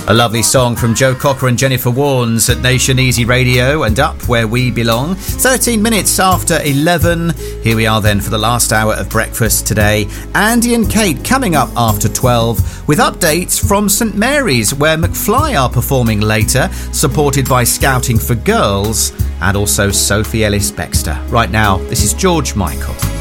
A lovely song from Joe Cocker and Jennifer Warnes at Nation Easy Radio and Up Where We Belong. 13 minutes after 11. Here we are then for the last hour of breakfast today. Andy and Kate coming up after 12 with updates from St Mary's, where McFly are performing later, supported by Scouting for Girls and also Sophie Ellis-Bextor. Right now, this is George Michael.